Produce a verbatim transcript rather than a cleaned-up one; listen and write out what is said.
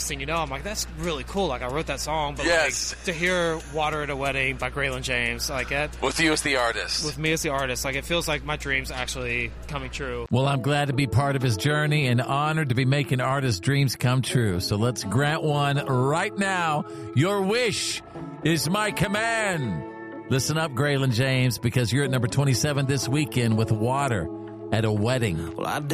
next thing you know, I'm like, that's really cool. Like, I wrote that song, but yes. like, to hear Water at a Wedding by Graylin James, like that. With you as the artist. With me as the artist. Like, it feels like my dream's actually coming true. Well, I'm glad to be part of his journey and honored to be making artists' dreams come true. So let's grant one right now. Your wish is my command. Listen up, Graylin James, because you're at number twenty-seven this weekend with Water at a Wedding. Well, I did.